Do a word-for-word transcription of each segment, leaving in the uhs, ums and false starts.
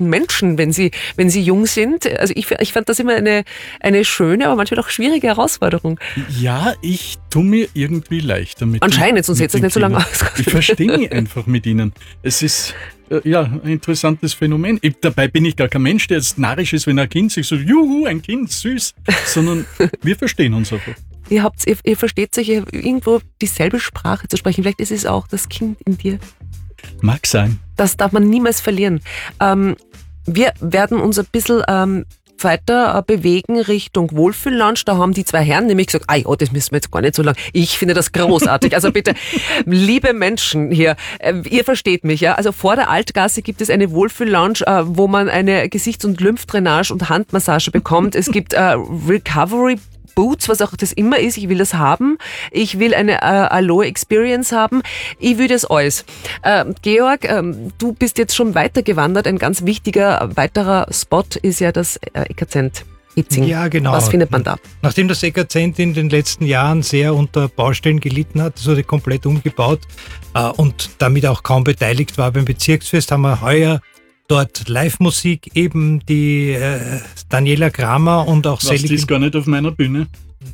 finden Menschen, wenn sie, wenn sie jung sind? Also ich, ich fand das immer eine, eine schöne, aber manchmal auch schwierige Herausforderung. Ja, ich tue mir irgendwie leichter mit Anscheinend, sonst hätte es nicht so lange aus. Ich verstehe mich einfach mit ihnen. Es ist äh, ja ein interessantes Phänomen. Ich, dabei bin ich gar kein Mensch, der jetzt narrisch ist, wenn ein Kind sich so, juhu, ein Kind, süß, sondern wir verstehen uns einfach. Ihr, habt, ihr, ihr versteht sich irgendwo dieselbe Sprache zu sprechen. Vielleicht ist es auch das Kind in dir. Mag sein. Das darf man niemals verlieren. Ähm, wir werden uns ein bisschen ähm, weiter äh, bewegen Richtung Wohlfühl-Lounge. Da haben die zwei Herren nämlich gesagt, ah ja, das müssen wir jetzt gar nicht so lang. Ich finde das großartig. Also bitte, liebe Menschen hier, äh, ihr versteht mich, ja. Also vor der Altgasse gibt es eine Wohlfühl-Lounge, äh, wo man eine Gesichts- und Lymphdrainage und Handmassage bekommt. Es gibt äh, Recovery Boots, was auch das immer ist, ich will das haben. Ich will eine äh, Aloe Experience haben. Ich will das alles. Äh, Georg, äh, du bist jetzt schon weitergewandert. Ein ganz wichtiger weiterer Spot ist ja das äh, Ekazent Hitzing. Ja, genau. Was findet man da? Nachdem das Ekazent in den letzten Jahren sehr unter Baustellen gelitten hat, es wurde komplett umgebaut äh, und damit auch kaum beteiligt war beim Bezirksfest, haben wir heuer dort Live-Musik, eben die äh, Daniela Kramer und auch Was, die ist gar nicht auf meiner Bühne.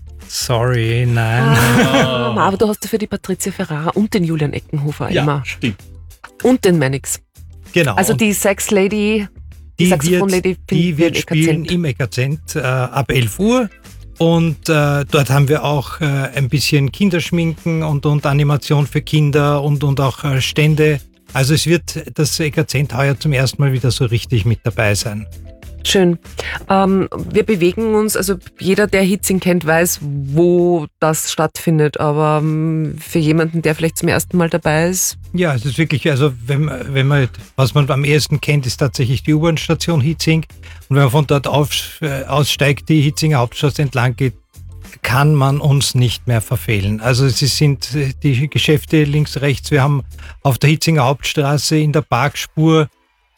Sorry, nein. Ah, aber du hast ja für die Patricia Ferrara und den Julian Eckenhofer Ja, immer. stimmt. Und den Mannix. Genau. Also die Sex Lady, die, die Saxophon-Lady wird, die wird spielen im Ekazent äh, ab elf Uhr. Und äh, dort haben wir auch äh, ein bisschen Kinderschminken und, und Animation für Kinder und, und auch äh, Stände. Also es wird das Ekazent heuer zum ersten Mal wieder so richtig mit dabei sein. Schön. Ähm, wir bewegen uns, also jeder, der Hitzing kennt, weiß, wo das stattfindet. Aber ähm, für jemanden, der vielleicht zum ersten Mal dabei ist. Ja, es ist wirklich, also wenn, wenn man, was man am ehesten kennt, ist tatsächlich die U-Bahn-Station Hitzing. Und wenn man von dort auf, äh, aussteigt, die Hitzinger Hauptstraße entlang geht, kann man uns nicht mehr verfehlen. Also es sind die Geschäfte links, rechts. Wir haben auf der Hitzinger Hauptstraße in der Parkspur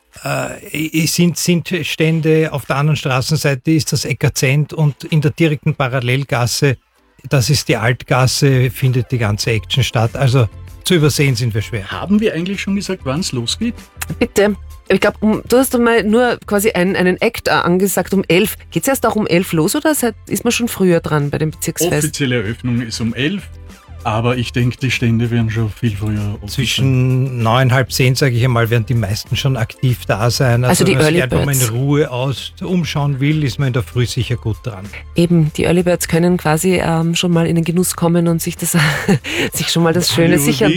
äh, sind, sind Stände. Auf der anderen Straßenseite ist das Ekazent und in der direkten Parallelgasse, das ist die Altgasse, findet die ganze Action statt. Also zu übersehen sind wir schwer. Haben wir eigentlich schon gesagt, wann es losgeht? Bitte. Ich glaube, um, du hast mal nur quasi einen, einen Act angesagt um elf. Geht es erst auch um elf los oder ist man schon früher dran bei dem Bezirksfest? Offizielle Eröffnung ist um elf, aber ich denke, die Stände werden schon viel früher offen. Zwischen neun, halb zehn, sage ich einmal, werden die meisten schon aktiv da sein. Also, also die Early Birds. Wenn man in Ruhe aus umschauen will, ist man in der Früh sicher gut dran. Eben, die Early Birds können quasi ähm, schon mal in den Genuss kommen und sich das sich schon mal das Schöne sichern.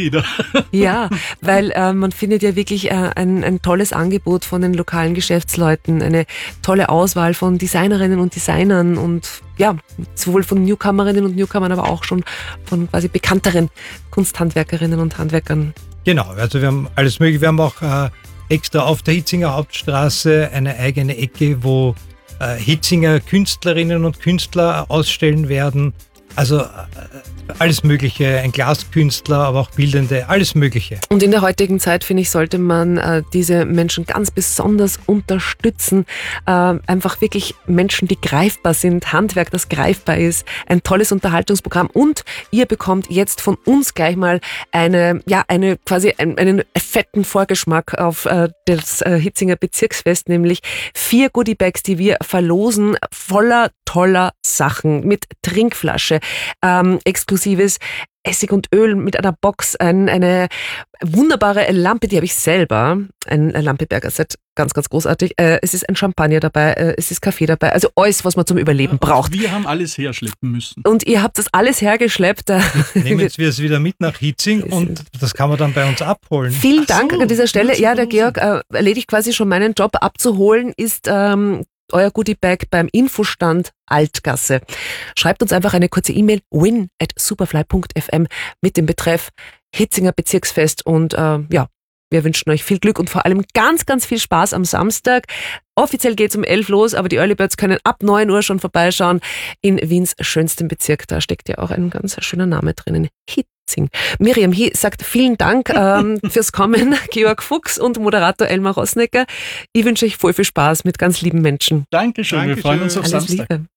Ja, weil äh, man findet ja wirklich äh, ein, ein tolles Angebot von den lokalen Geschäftsleuten, eine tolle Auswahl von Designerinnen und Designern und ja, sowohl von Newcomerinnen und Newcomern, aber auch schon von quasi bekannteren Kunsthandwerkerinnen und Handwerkern. Genau, also wir haben alles mögliche. Wir haben auch äh, extra auf der Hitzinger Hauptstraße eine eigene Ecke, wo äh, Hitzinger Künstlerinnen und Künstler ausstellen werden. Also äh, alles Mögliche, ein Glaskünstler, aber auch Bildende, alles Mögliche. Und in der heutigen Zeit, finde ich, sollte man äh, diese Menschen ganz besonders unterstützen. Äh, einfach wirklich Menschen, die greifbar sind, Handwerk, das greifbar ist, ein tolles Unterhaltungsprogramm. Und ihr bekommt jetzt von uns gleich mal eine, ja, eine quasi einen, einen fetten Vorgeschmack auf äh, das äh, Hitzinger Bezirksfest, nämlich vier Goodiebags, die wir verlosen, voller toller Sachen mit Trinkflasche, ähm, exklusives Essig und Öl mit einer Box, ein, eine wunderbare Lampe, die habe ich selber, ein Lampeberger Set, ganz, ganz großartig. Äh, es ist ein Champagner dabei, äh, es ist Kaffee dabei, also alles, was man zum Überleben ja, braucht. Wir haben alles herschleppen müssen. Und ihr habt das alles hergeschleppt. Nehmen jetzt wir es wieder mit nach Hitzing und das kann man dann bei uns abholen. Vielen Dank so, an dieser Stelle. Ja, der so. Georg äh, erledigt quasi schon meinen Job. Abzuholen ist ähm, euer Goodiebag beim Infostand Altgasse. Schreibt uns einfach eine kurze E-Mail win at superfly punkt f m mit dem Betreff Hitzinger Bezirksfest und äh, ja, wir wünschen euch viel Glück und vor allem ganz, ganz viel Spaß am Samstag. Offiziell geht's um elf los, aber die Early Birds können ab neun Uhr schon vorbeischauen in Wiens schönstem Bezirk. Da steckt ja auch ein ganz schöner Name drinnen. Hitzing. Miriam Hi sagt vielen Dank ähm, fürs Kommen, Georg Fuchs und Moderator Elmar Rossnecker. Ich wünsche euch voll viel Spaß mit ganz lieben Menschen. Dankeschön, Dankeschön. wir freuen uns auf Alles Samstag. Liebe.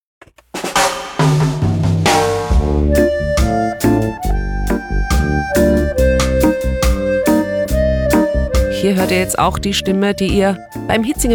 Hier hört ihr jetzt auch die Stimme, die ihr beim Hitzinger